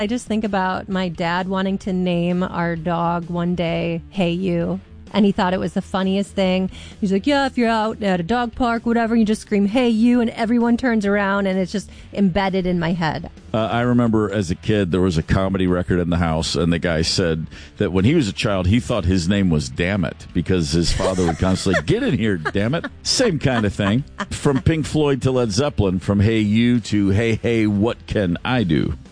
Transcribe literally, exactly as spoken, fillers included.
I just think about my dad wanting to name our dog one day, Hey You. And he thought it was the funniest thing. He's like, yeah, if you're out at a dog park, whatever, you just scream, Hey You, and everyone turns around, and it's just embedded in my head. Uh, I remember as a kid, there was a comedy record in the house, and the guy said that when he was a child, he thought his name was Damn It, because his father would constantly, get in here, damn it. Same kind of thing. From Pink Floyd to Led Zeppelin, from Hey You to Hey, Hey, What Can I Do?